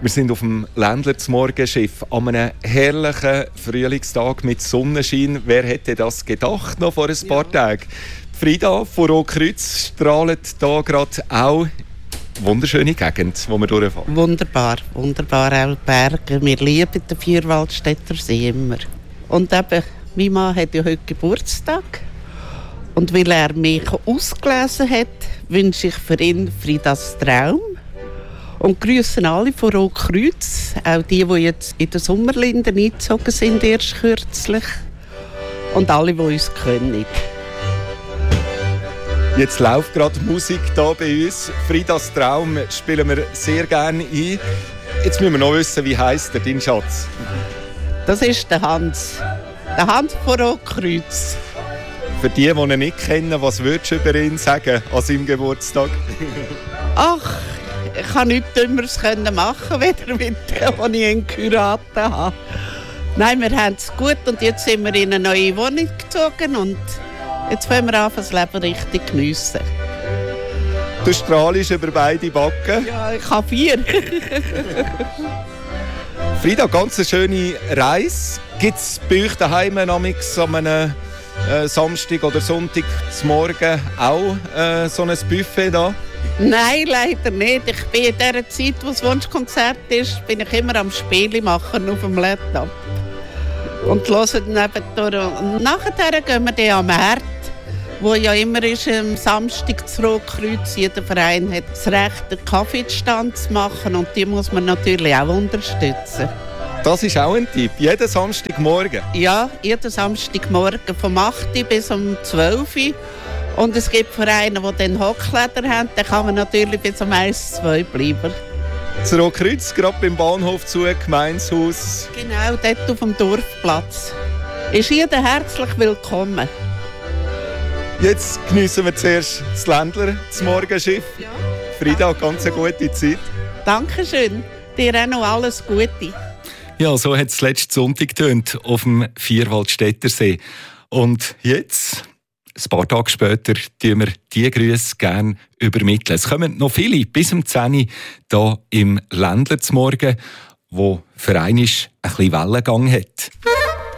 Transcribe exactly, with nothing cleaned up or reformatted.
Wir sind auf dem Ländler zum Morgenschiff an einem herrlichen Frühlingstag mit Sonnenschein. Wer hätte das gedacht noch vor ein paar ja. Tagen? Frida von Rotkreuz strahlt hier gerade auch. Wunderschöne Gegend, wo wir durchfahren. Wunderbar, wunderbar auch die Berge. Wir lieben den Vierwaldstätter See immer. Und eben, mein Mann hat ja heute Geburtstag. Und weil er mich ausgelesen hat, wünsche ich für ihn Fridas Traum. Und grüßen alle von Rotkreuz, auch die, die jetzt in der Sommerlinde eingezogen sind, erst kürzlich. Und alle, die uns kennen. Jetzt läuft gerade Musik hier bei uns. Fridas Traum spielen wir sehr gerne ein. Jetzt müssen wir noch wissen, wie heisst der, dein Schatz? Das ist der Hans. Der Hans von Rotkreuz. Für die, die ihn nicht kennen, was würdest du über ihn sagen an seinem Geburtstag? Ach, ich kann nichts Dümmeres machen, weder mit dem, als ich ihn geheiratet habe. Nein, wir haben es gut und jetzt sind wir in eine neue Wohnung gezogen und jetzt wollen wir anfangen, das Leben richtig geniessen. Du strahlst über beide Backen. Ja, ich habe vier. Frida, ganz eine schöne Reise. Gibt es bei euch daheim an einem äh, Samstag oder Sonntag zum Morgen auch äh, so ein Buffet da? Nein, leider nicht. Ich bin in der Zeit, wo das Wunschkonzert ist, bin ich immer am Spiele machen auf dem Laptop. Und hören dann eben durch. Und nachher gehen wir dann am Markt, wo ja immer ist, am Samstag zu Rotkreuz. Jeder Verein hat das Recht, einen Kaffeestand zu machen und die muss man natürlich auch unterstützen. Das ist auch ein Tipp. Jeden Samstagmorgen? Ja, jeden Samstagmorgen vom acht Uhr bis um zwölf Uhr. Und es gibt Vereine, die dann Hockleder haben, dann kann man natürlich bis um eins, zwei bleiben. Zu Rotkreuz, gerade beim Bahnhof zu, Gemeinshaus. Genau, dort auf dem Dorfplatz. Ist jeder herzlich willkommen. Jetzt geniessen wir zuerst das Ländler, das Morgenschiff. Ja. Frida, ganz eine gute Zeit. Dankeschön. Dir auch noch alles Gute. Ja, so hat es letzten Sonntag getönt auf dem Vierwaldstätter See. Und jetzt, ein paar Tage später, tun wir diese Grüße gerne übermitteln. Es kommen noch viele bis um zehn Uhr hier im Ländler zum Morgen, wo für einmal ein bisschen Wellengang hat.